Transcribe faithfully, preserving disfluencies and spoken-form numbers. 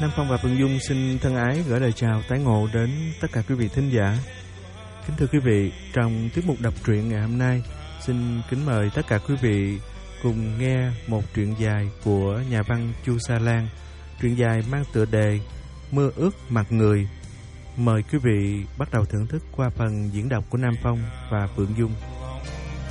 Nam Phong và Phượng Dung xin thân ái gửi lời chào tái ngộ đến tất cả quý vị thính giả. Kính thưa quý vị, trong tiết mục đọc truyện ngày hôm nay, xin kính mời tất cả quý vị cùng nghe một truyện dài của nhà văn Chu Sa Lan. Truyện dài mang tựa đề Mưa ướt mặt người. Mời quý vị bắt đầu thưởng thức qua phần diễn đọc của Nam Phong và Phượng Dung.